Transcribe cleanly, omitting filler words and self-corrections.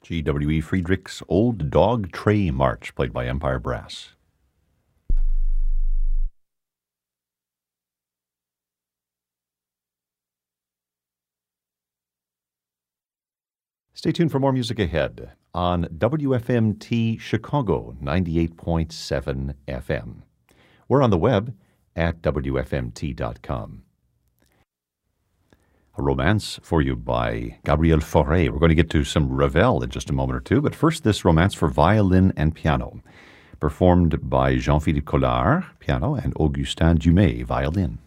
G.W.E. Friedrich's Old Dog Tray March, played by Empire Brass. Stay tuned for more music ahead on WFMT Chicago 98.7 FM. We're on the web at WFMT.com. A romance for you by Gabriel Fauré. We're going to get to some Ravel in just a moment or two, but first this romance for violin and piano, performed by Jean-Philippe Collard, piano, and Augustin Dumay, violin.